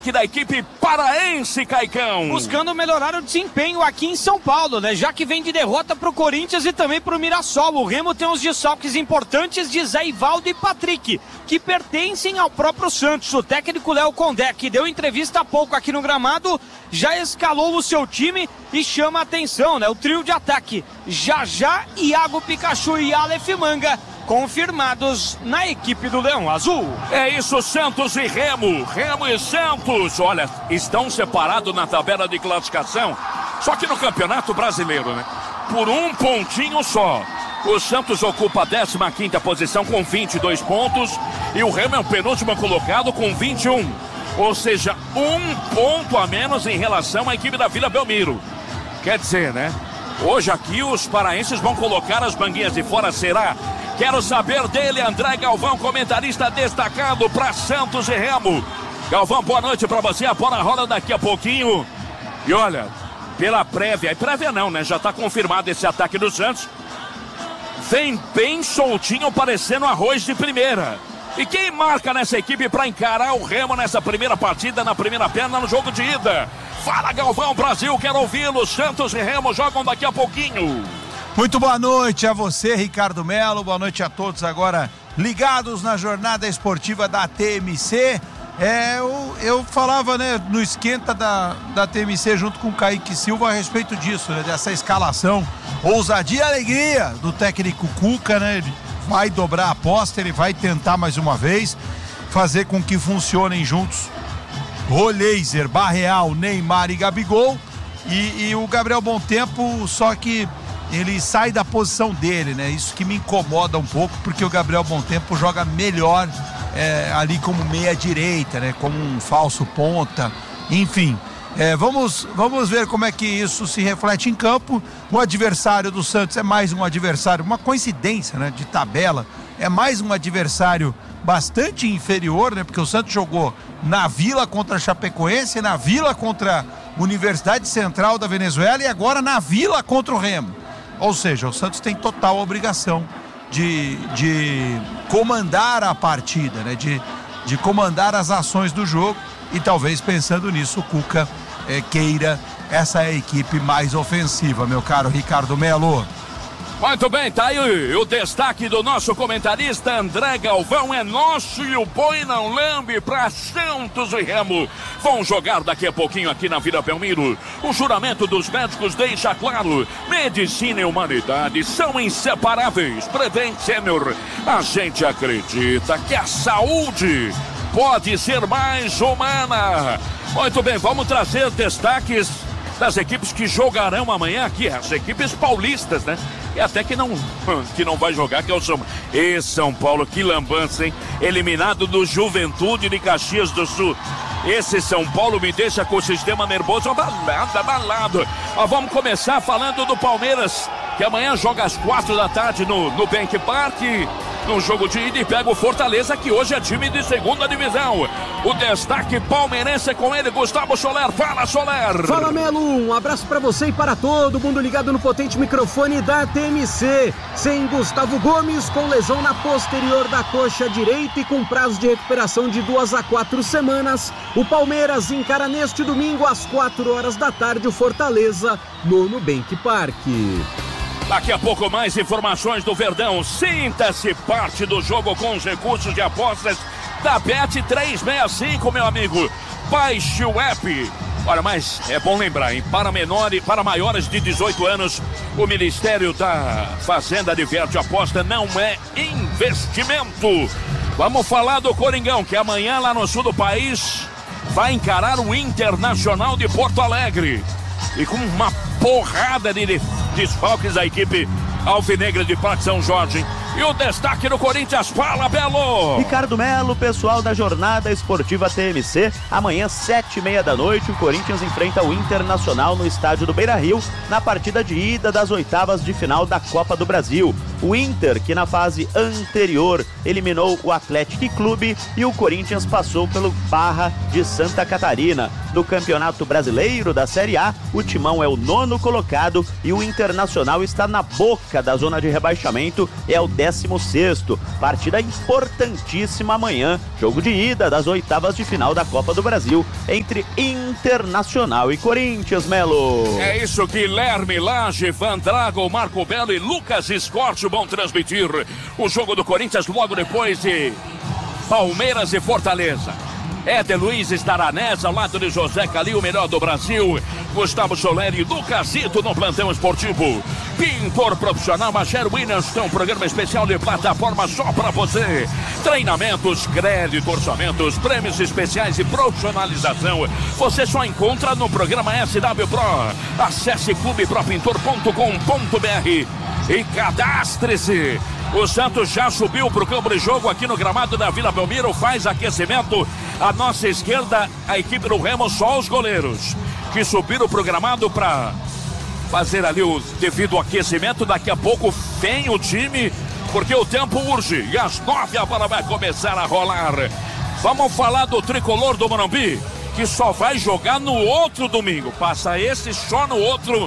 Da equipe paraense, Caicão. Buscando melhorar o desempenho aqui em São Paulo, né? Já que vem de derrota pro Corinthians e também pro Mirassol. O Remo tem uns desfalques importantes de Zé Ivaldo e Patrick, que pertencem ao próprio Santos. O técnico Léo Condé, que deu entrevista há pouco aqui no gramado, já escalou o seu time e chama a atenção, né? O trio de ataque, Jajá, Iago Pikachu e Aleph Manga, confirmados na equipe do Leão Azul. É isso, Santos e Remo. Remo e Santos, olha, estão separados na tabela de classificação, só que no Campeonato Brasileiro, né? Por um pontinho só. O Santos ocupa a 15ª posição com 22 pontos e o Remo é o penúltimo colocado com 21. Ou seja, um ponto a menos em relação à equipe da Vila Belmiro. Quer dizer, né? Hoje aqui os paraenses vão colocar as banguinhas de fora, será? Quero saber dele, André Galvão, comentarista destacado para Santos e Remo. Galvão, boa noite para você, a bola rola daqui a pouquinho. E olha, pela prévia não, né? Já está confirmado esse ataque do Santos. Vem bem soltinho, parecendo arroz de primeira. E quem marca nessa equipe para encarar o Remo nessa primeira partida, na primeira perna, no jogo de ida? Fala, Galvão, Brasil, quero ouvi-lo. Santos e Remo jogam daqui a pouquinho. Muito boa noite a você, Ricardo Melo, boa noite a todos agora ligados na jornada esportiva da TMC. Eu falava, né, no esquenta da TMC junto com o Kaique Silva a respeito disso, né, dessa escalação, ousadia e alegria do técnico Cuca, né, ele vai dobrar a aposta, ele vai tentar mais uma vez fazer com que funcionem juntos Roleiser, Barreal, Neymar e Gabigol e o Gabriel Bontempo, só que ele sai da posição dele, né? Isso que me incomoda um pouco, porque o Gabriel Bontempo joga melhor ali como meia direita, né? Como um falso ponta, enfim. Vamos ver como é que isso se reflete em campo. O adversário do Santos é mais um adversário, uma coincidência, né? De tabela, é mais um adversário bastante inferior, né? Porque o Santos jogou na Vila contra a Chapecoense, na Vila contra a Universidade Central da Venezuela e agora na Vila contra o Remo. Ou seja, o Santos tem total obrigação de comandar a partida, né? De comandar as ações do jogo e talvez pensando nisso o Cuca queira essa equipe mais ofensiva, meu caro Ricardo Melo. Muito bem, tá aí o destaque do nosso comentarista André Galvão, é nosso e o boi não lambe para Santos e Remo. Vão jogar daqui a pouquinho aqui na Vila Belmiro. O juramento dos médicos deixa claro, medicina e humanidade são inseparáveis. Prevent Senior, a gente acredita que a saúde pode ser mais humana. Muito bem, vamos trazer destaques das equipes que jogarão amanhã aqui, as equipes paulistas, né? E até que não vai jogar, que é o São Paulo, que lambança, hein? Eliminado do Juventude de Caxias do Sul. Esse São Paulo me deixa com o sistema nervoso abalado. Vamos começar falando do Palmeiras, que amanhã joga às 4 da tarde no Bank Park, no jogo de ida, e pega o Fortaleza, que hoje é time de segunda divisão. O destaque palmeirense é com ele, Gustavo Soler. Fala, Soler! Fala, Melo! Um abraço pra você e para todo mundo ligado no potente microfone da TMC. Sem Gustavo Gomes, com lesão na posterior da coxa direita e com prazo de recuperação de 2 a 4 semanas, o Palmeiras encara neste domingo às 4 horas da tarde o Fortaleza no Nubank Park. Daqui a pouco mais informações do Verdão. Sinta-se parte do jogo com os recursos de apostas da Bet365, meu amigo. Baixe o app. Olha, mas é bom lembrar, hein? Para maiores de 18 anos, o Ministério da Fazenda adverte: aposta não é investimento. Vamos falar do Coringão, que amanhã lá no sul do país vai encarar o Internacional de Porto Alegre. E com uma porrada de desfalques da equipe alvinegra de Parque São Jorge. E o destaque do Corinthians, fala, Belo! Ricardo Melo, pessoal da Jornada Esportiva TMC, amanhã 7h30 da noite, o Corinthians enfrenta o Internacional no estádio do Beira-Rio, na partida de ida das oitavas de final da Copa do Brasil. O Inter, que na fase anterior eliminou o Atlético Clube, e o Corinthians passou pelo Barra de Santa Catarina. No Campeonato Brasileiro da Série A, o Timão é o 9º colocado e o Internacional está na boca da zona de rebaixamento, é o 16º. Partida importantíssima amanhã, jogo de ida das oitavas de final da Copa do Brasil entre Internacional e Corinthians, Melo. É isso, Guilherme Lage, Van Drago, Marco Belo e Lucas Escorte vão transmitir o jogo do Corinthians logo depois de Palmeiras e Fortaleza. Éder Luiz estará nessa, ao lado de José Calil, o melhor do Brasil, Gustavo Soleri e Lucasito no plantão esportivo. Pintor profissional Macher Williams tem um programa especial de plataforma só para você. Treinamentos, crédito, orçamentos, prêmios especiais e profissionalização. Você só encontra no programa SW Pro. Acesse clubepropintor.com.br e cadastre-se. O Santos já subiu para o campo de jogo aqui no gramado da Vila Belmiro, faz aquecimento. À nossa esquerda, a equipe do Remo, só os goleiros que subiram para o gramado para fazer ali o devido aquecimento. Daqui a pouco vem o time, porque o tempo urge. E às 9 a bola vai começar a rolar. Vamos falar do tricolor do Morumbi, que só vai jogar no outro domingo. Passa esse, só no outro.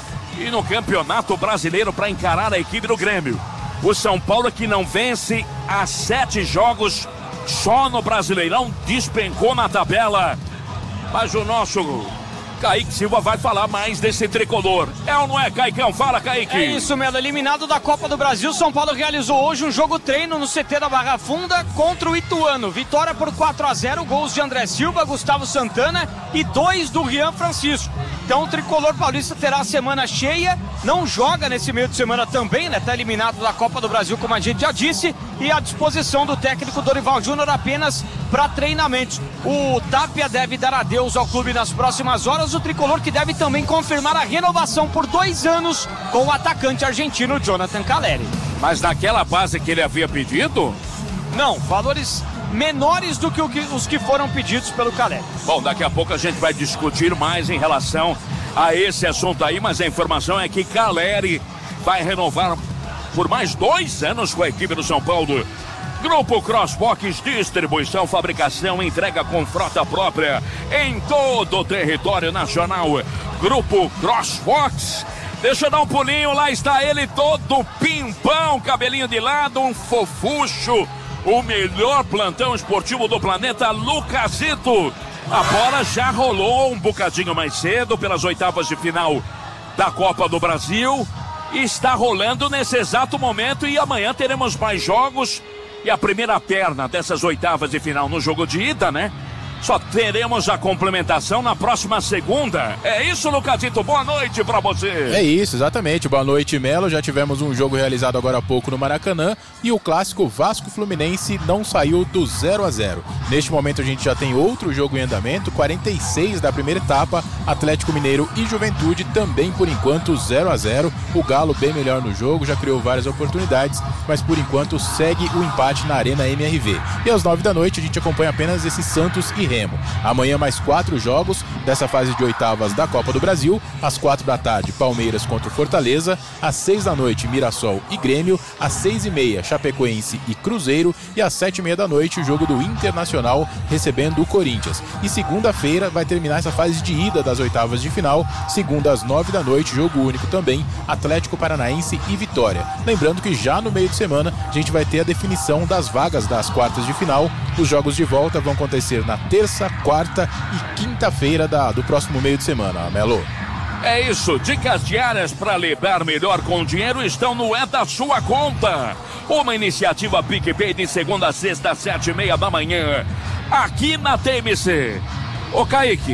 E no Campeonato Brasileiro para encarar a equipe do Grêmio. O São Paulo, que não vence há 7 jogos, só no Brasileirão, despencou na tabela. Mas o nosso Kaique Silva vai falar mais desse tricolor. É ou não é, Caicão? Fala, Kaique. É isso, Melo. Eliminado da Copa do Brasil, São Paulo realizou hoje um jogo treino no CT da Barra Funda contra o Ituano. Vitória por 4-0, gols de André Silva, Gustavo Santana e 2 do Rian Francisco. Então o tricolor paulista terá a semana cheia, não joga nesse meio de semana também, né? Tá eliminado da Copa do Brasil, como a gente já disse, e à disposição do técnico Dorival Júnior apenas para treinamentos. O Tapia deve dar adeus ao clube nas próximas horas, o tricolor que deve também confirmar a renovação por 2 anos com o atacante argentino Jonathan Caleri. Mas naquela base que ele havia pedido? Não, valores menores do que os que foram pedidos pelo Caleri. Bom, daqui a pouco a gente vai discutir mais em relação a esse assunto aí, mas a informação é que Caleri vai renovar por mais 2 anos com a equipe do São Paulo. Grupo Crossbox, distribuição, fabricação, entrega com frota própria em todo o território nacional. Grupo Crossbox. Deixa eu dar um pulinho, lá está ele todo pimpão, cabelinho de lado, um fofucho. O melhor plantão esportivo do planeta, Lucasito. A bola já rolou um bocadinho mais cedo pelas oitavas de final da Copa do Brasil. Está rolando nesse exato momento e amanhã teremos mais jogos. E a primeira perna dessas oitavas de final no jogo de ida, né? Só teremos a complementação na próxima segunda. É isso, Lucasito? Boa noite pra você. É isso, exatamente. Boa noite, Melo. Já tivemos um jogo realizado agora há pouco no Maracanã e o clássico Vasco-Fluminense não saiu do 0-0. Neste momento a gente já tem outro jogo em andamento, 46 da primeira etapa, Atlético Mineiro e Juventude também por enquanto 0-0. O Galo bem melhor no jogo, já criou várias oportunidades, mas por enquanto segue o empate na Arena MRV. E às 9 da noite a gente acompanha apenas esse Santos e Remo. Amanhã mais 4 jogos dessa fase de oitavas da Copa do Brasil. Às 4 da tarde, Palmeiras contra o Fortaleza. Às 6 da noite, Mirassol e Grêmio. Às 6h30, Chapecoense e Cruzeiro. E às 7h30 da noite, o jogo do Internacional recebendo o Corinthians. E segunda-feira vai terminar essa fase de ida das oitavas de final. Segunda às 9 da noite, jogo único também, Atlético Paranaense e Vitória. Lembrando que já no meio de semana a gente vai ter a definição das vagas das quartas de final. Os jogos de volta vão acontecer na terça, quarta e quinta-feira do próximo meio de semana, Melo. É isso, dicas diárias para lidar melhor com o dinheiro estão no É da Sua Conta. Uma iniciativa PicPay de segunda a sexta, 7h30 da manhã, aqui na TMC. Ô Kaique,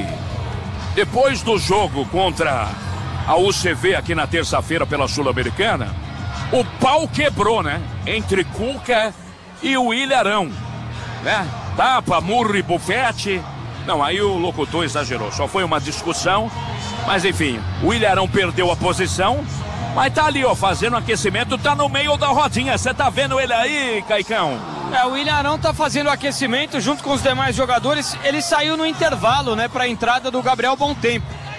depois do jogo contra a UCV aqui na terça-feira pela Sul-Americana, o pau quebrou, né? Entre Cuca e o Ilharão, né? Tapa, murro e bufete. Não, aí o locutor exagerou, só foi uma discussão. Mas enfim, o Ilharão perdeu a posição, mas tá ali, ó, fazendo aquecimento, tá no meio da rodinha. Você tá vendo ele aí, Caicão? O Ilharão tá fazendo aquecimento junto com os demais jogadores. Ele saiu no intervalo, né, pra entrada do Gabriel Bom Tempo.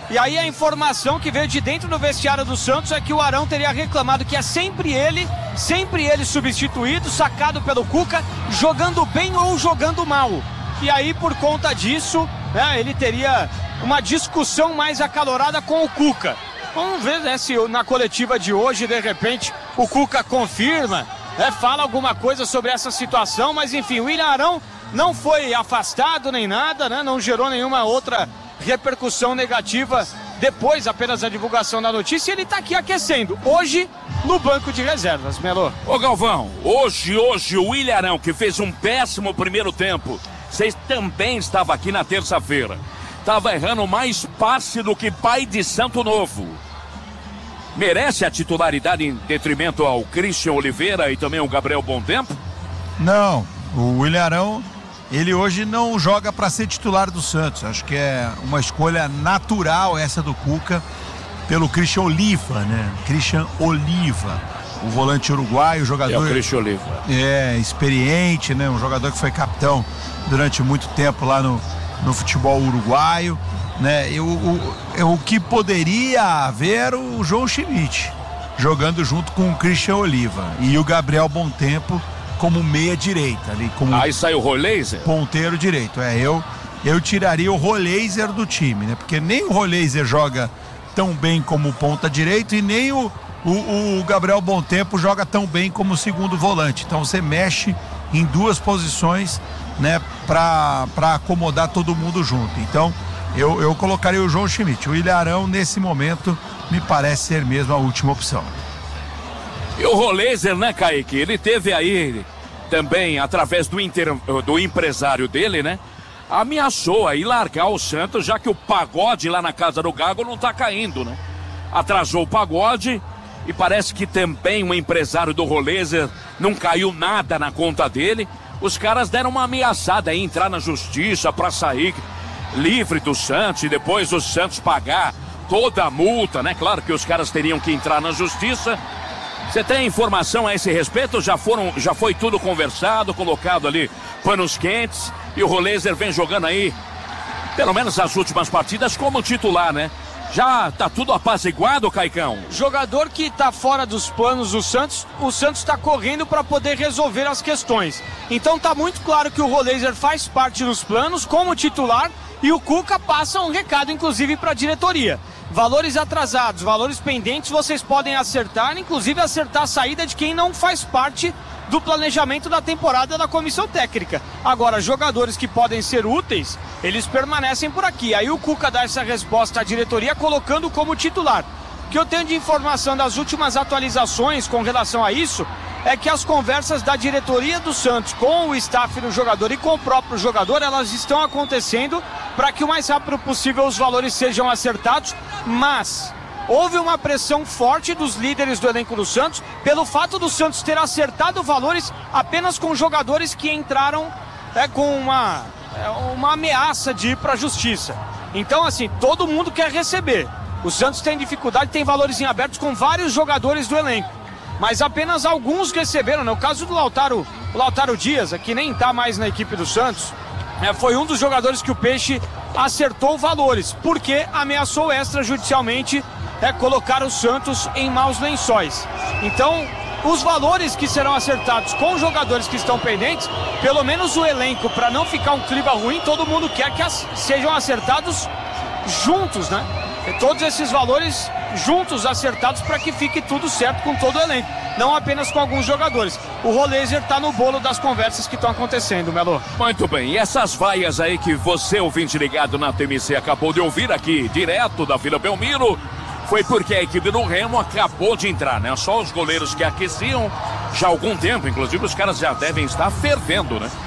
E aí a informação que veio de dentro do vestiário do Santos é que o Arão teria reclamado que é sempre ele substituído, sacado pelo Cuca, jogando bem ou jogando mal. E aí, por conta disso, né, ele teria uma discussão mais acalorada com o Cuca. Vamos ver, né, se na coletiva de hoje, de repente, o Cuca confirma, né, fala alguma coisa sobre essa situação, mas enfim, o William Arão não foi afastado nem nada, né, não gerou nenhuma outra repercussão negativa depois apenas da divulgação da notícia. Ele está aqui aquecendo, hoje no banco de reservas, Melo. Ô Galvão, hoje o William Arão, que fez um péssimo primeiro tempo, você também estava aqui na terça-feira, estava errando mais passe do que pai de santo novo. Merece a titularidade em detrimento ao Christian Oliveira e também ao Gabriel Bontempo? Não, o William Arão, ele hoje não joga para ser titular do Santos. Acho que é uma escolha natural essa do Cuca pelo Christian Oliva, né? Christian Oliva, o volante uruguaio, jogador... É o Christian Oliva. É, experiente, né? Um jogador que foi capitão durante muito tempo lá no futebol uruguaio, né? O que poderia haver o João Schmidt jogando junto com o Christian Oliva e o Gabriel Bontempo como meia direita ali, como aí sai o Roleiser, ponteiro direito. Eu tiraria o Roleiser do time, né? Porque nem o Roleiser joga tão bem como ponta direito e nem o Gabriel Bontempo joga tão bem como segundo volante. Então você mexe em duas posições, né, para acomodar todo mundo junto. Então eu colocaria o João Schmidt. O William Arão nesse momento me parece ser mesmo a última opção. E o Roleiser, né, Kaique? Ele teve aí também, através do empresário dele, né, ameaçou aí largar o Santos, já que o pagode lá na casa do Gago não tá caindo, né? Atrasou o pagode e parece que também o empresário do Roleiser não caiu nada na conta dele. Os caras deram uma ameaçada aí, entrar na justiça para sair livre do Santos e depois o Santos pagar toda a multa, né? Claro que os caras teriam que entrar na justiça. Você tem informação a esse respeito? Já foi tudo conversado, colocado ali panos quentes e o Roleiser vem jogando aí, pelo menos as últimas partidas, como titular, né? Já tá tudo apaziguado, Caicão? Jogador que tá fora dos planos do Santos, o Santos tá correndo para poder resolver as questões. Então tá muito claro que o Roleiser faz parte dos planos como titular e o Cuca passa um recado, inclusive, para a diretoria. Valores atrasados, valores pendentes, vocês podem acertar, inclusive acertar a saída de quem não faz parte do planejamento da temporada da comissão técnica. Agora, jogadores que podem ser úteis, eles permanecem por aqui. Aí o Cuca dá essa resposta à diretoria colocando como titular. O que eu tenho de informação das últimas atualizações com relação a isso é que as conversas da diretoria do Santos com o staff do jogador e com o próprio jogador, elas estão acontecendo para que o mais rápido possível os valores sejam acertados, mas houve uma pressão forte dos líderes do elenco do Santos pelo fato do Santos ter acertado valores apenas com jogadores que entraram com uma ameaça de ir para a justiça. Então, assim, todo mundo quer receber. O Santos tem dificuldade, tem valores em abertos com vários jogadores do elenco, mas apenas alguns receberam, né? O caso do Lautaro Dias, que nem está mais na equipe do Santos, foi um dos jogadores que o Peixe acertou valores, porque ameaçou extrajudicialmente colocar o Santos em maus lençóis. Então, os valores que serão acertados com jogadores que estão pendentes, pelo menos o elenco, para não ficar um clima ruim, todo mundo quer que sejam acertados juntos, né? Todos esses valores juntos acertados para que fique tudo certo com todo o elenco, não apenas com alguns jogadores. O Roleiser está no bolo das conversas que estão acontecendo, Melo. Muito bem, e essas vaias aí que você, ouvinte ligado na TMC, acabou de ouvir aqui, direto da Vila Belmiro, foi porque a equipe do Remo acabou de entrar, né? Só os goleiros que aqueciam já há algum tempo, inclusive os caras já devem estar fervendo, né?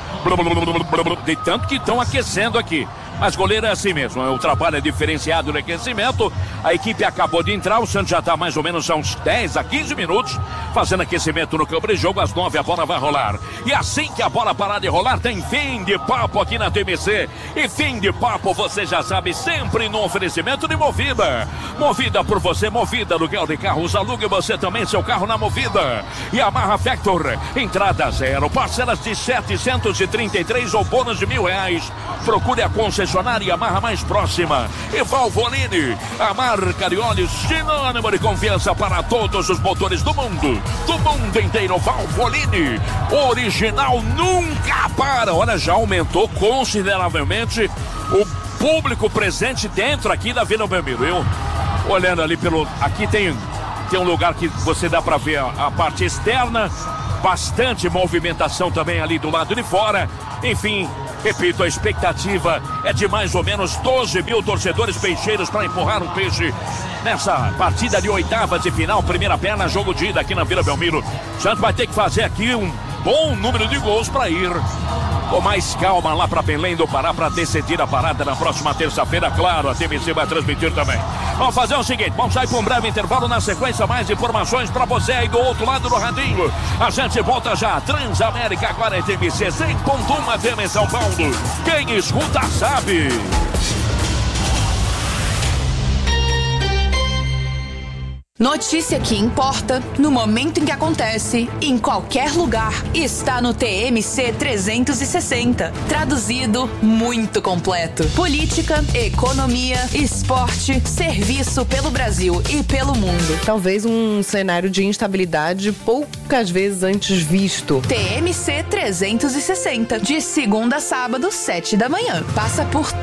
De tanto que estão aquecendo aqui. Mas goleiro é assim mesmo, o trabalho é diferenciado no aquecimento. A equipe acabou de entrar, o Santos já está mais ou menos há uns 10 a 15 minutos fazendo aquecimento no campo de jogo. Às 9 a bola vai rolar. E assim que a bola parar de rolar, tem fim de papo aqui na TMC. E fim de papo, você já sabe, sempre no oferecimento de Movida. Movida por você, Movida, aluguel de carros, alugue você também seu carro na Movida. E Amarra Factor, entrada zero, parcelas de 733 ou bônus de R$1.000. Procure a concessionária concessionária Yamaha mais próxima. E Valvoline, a marca de óleos sinônimo de confiança para todos os motores do mundo inteiro. Valvoline, original nunca para. Olha, já aumentou consideravelmente o público presente dentro aqui da Vila Belmiro. Eu olhando ali aqui tem um lugar que você dá para ver a parte externa, bastante movimentação também ali do lado de fora. Enfim, repito, a expectativa é de mais ou menos 12 mil torcedores peixeiros para empurrar um peixe nessa partida de oitavas de final, primeira perna, jogo de ida aqui na Vila Belmiro. O Santos vai ter que fazer aqui um bom número de gols para ir com mais calma lá para Belém do Pará para decidir a parada na próxima terça-feira. Claro, a TMC vai transmitir também. Vamos fazer o seguinte, vamos sair para um breve intervalo, na sequência mais informações para você aí do outro lado do radinho. A gente volta já. Transamérica agora é TMC 100.1 FM São Paulo. Quem escuta sabe. Notícia que importa, no momento em que acontece, em qualquer lugar, está no TMC 360. Traduzido, muito completo. Política, economia, esporte, serviço pelo Brasil e pelo mundo. Talvez um cenário de instabilidade poucas vezes antes visto. TMC 360, de segunda a sábado, 7 da manhã. Passa por